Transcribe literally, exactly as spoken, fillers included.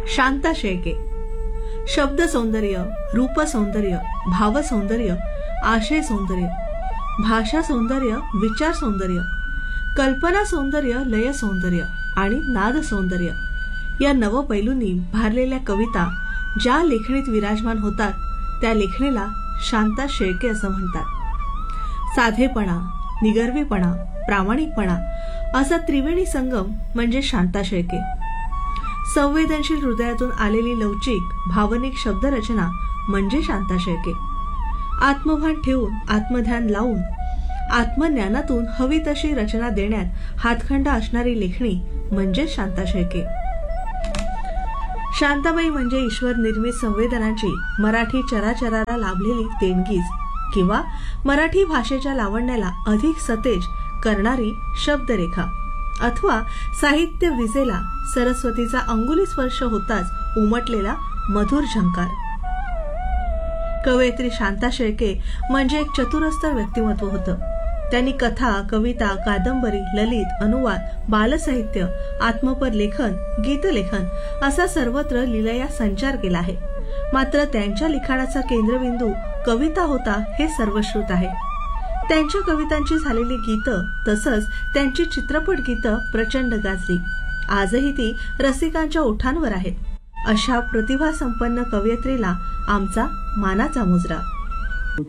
शांता शेळके. शब्द सौंदर्य, रूप सौंदर्य, भाव सौंदर्य, आशय सौंदर्य, भाषा सौंदर्य, विचार सौंदर्य, कल्पना सौंदर्य, लय सौंदर्य आणि नाद सौंदर्य या नवपैलूंनी भारलेल्या कविता ज्या लेखणीत विराजमान होतात त्या लेखणीला शांता शेळके असं म्हणतात. साधेपणा, निगर्वीपणा, प्रामाणिकपणा असा त्रिवेणी संगम म्हणजे शांता शेळके. संवेदनशील हृदयातून आलेली लवचिक भावनिक शब्दरचना म्हणजे शांता शेळके. आत्मभान ठेवून, आत्मध्यान लावून, आत्मज्ञानातून हवी तशी रचना देण्यात हातखंडा असणारी लेखणी म्हणजे शांता शेळके. शांताबाई म्हणजे ईश्वर निर्मित संवेदनांची मराठी चराचराला लाभलेली देणगीच किंवा मराठी भाषेच्या लावण्याला अधिक सतेज करणारी शब्दरेखा अथवा साहित्य विजेला सरस्वतीचा अंगुली स्पर्श होताच उमटलेला मधुर झंकार. कवयित्री शांता शेळके म्हणजे एक चतुरस्तर व्यक्तिमत्व होतं. त्यांनी कथा, कविता, कादंबरी, ललित, अनुवाद, बालसाहित्य, आत्मपर लेखन, गीतलेखन असा सर्वत्र लीलया संचार केला आहे. मात्र त्यांच्या लिखाणाचा केंद्रबिंदू कविता होता हे सर्वश्रुत आहे. त्यांच्या कवितांची झालेली गीतं तसंच त्यांची चित्रपट गीतं प्रचंड गाजली. आजही ती रसिकांच्या ओठांवर आहेत. अशा प्रतिभासंपन्न कवयित्रीला आमचा मानाचा मुजरा.